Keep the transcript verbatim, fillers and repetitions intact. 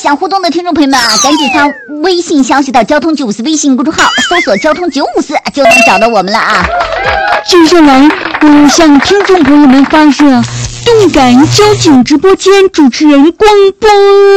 想互动的听众朋友们啊，赶紧发微信消息到交通九五四微信公众号，搜索交通九五四就能找到我们了啊。 接下来我向听众朋友们发射动感交警直播间主持人光波。